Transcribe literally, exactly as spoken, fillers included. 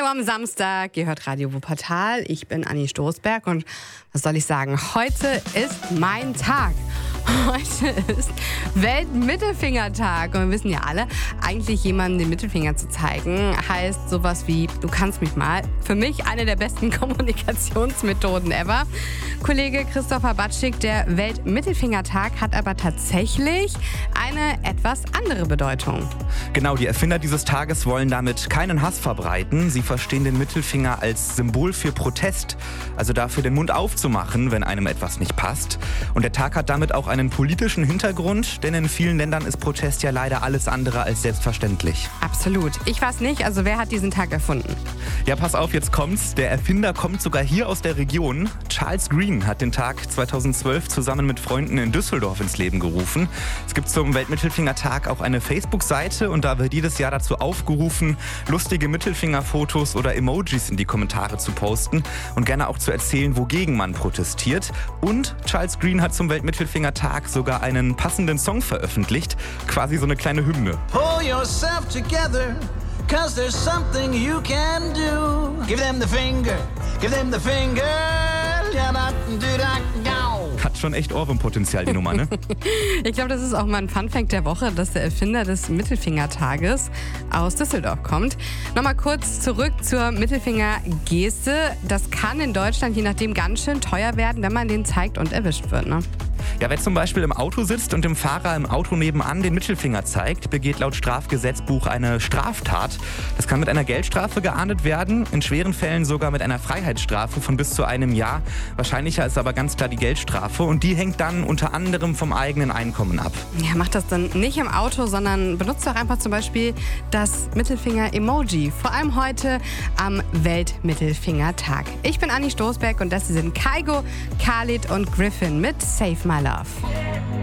Hallo am Samstag, ihr hört Radio Wuppertal. Ich bin Anni Stoßberg und was soll ich sagen, heute ist mein Tag. Heute ist Weltmittelfingertag und wir wissen ja alle, eigentlich jemandem den Mittelfinger zu zeigen, heißt sowas wie, du kannst mich mal. Für mich eine der besten Kommunikationsmethoden ever. Kollege Christopher Batschik, der Weltmittelfingertag hat aber tatsächlich eine etwas andere Bedeutung. Genau, die Erfinder dieses Tages wollen damit keinen Hass verbreiten. Sie verstehen den Mittelfinger als Symbol für Protest, also dafür, den Mund aufzumachen, wenn einem etwas nicht passt. Und der Tag hat damit auch einen politischen Hintergrund, denn in vielen Ländern ist Protest ja leider alles andere als selbstverständlich. Absolut. Ich weiß nicht, also wer hat diesen Tag erfunden? Ja, pass auf, jetzt kommt's. Der Erfinder kommt sogar hier aus der Region. Charles Green hat den Tag zweitausendzwölf zusammen mit Freunden in Düsseldorf ins Leben gerufen. Es gibt zum Weltmittelfingertag auch eine Facebook-Seite und da wird jedes Jahr dazu aufgerufen, lustige Mittelfingerfotos oder Emojis in die Kommentare zu posten und gerne auch zu erzählen, wogegen man protestiert. Und Charles Green hat zum Weltmittelfingertag sogar einen passenden Song veröffentlicht, quasi so eine kleine Hymne. Pull yourself together, cause there's something you can do. Give them the finger, give them the finger. Hat schon echt Ohrwurmpotenzial, die Nummer, ne? Ich glaube, das ist auch mal ein Funfact der Woche, dass der Erfinder des Mittelfingertages aus Düsseldorf kommt. Nochmal kurz zurück zur Mittelfingergeste. Das kann in Deutschland je nachdem ganz schön teuer werden, wenn man den zeigt und erwischt wird, ne? Ja, wer zum Beispiel im Auto sitzt und dem Fahrer im Auto nebenan den Mittelfinger zeigt, begeht laut Strafgesetzbuch eine Straftat. Das kann mit einer Geldstrafe geahndet werden, in schweren Fällen sogar mit einer Freiheitsstrafe von bis zu einem Jahr. Wahrscheinlicher ist aber ganz klar die Geldstrafe und die hängt dann unter anderem vom eigenen Einkommen ab. Ja, macht das dann nicht im Auto, sondern benutzt doch einfach zum Beispiel das Mittelfinger-Emoji. Vor allem heute am Weltmittelfingertag. Ich bin Anni Stoßberg und das sind Kygo, Khalid und Griffin mit Save My Love.